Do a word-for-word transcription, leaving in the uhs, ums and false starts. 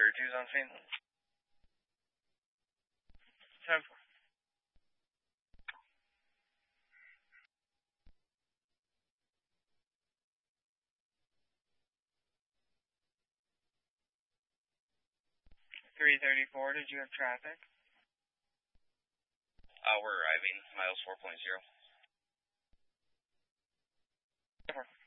thirty-two's on scene. ten four. three thirty-four, did you have traffic? Uh, we're arriving, miles four point zero. ten four.